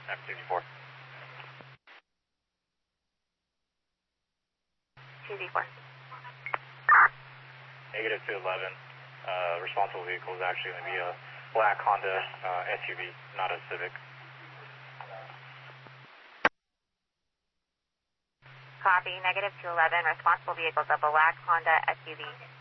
F54. 2Z4. Negative 211. Responsible vehicle is actually going to be a black Honda SUV, not a Civic. Copy. Negative 211. Responsible vehicle is a black Honda SUV.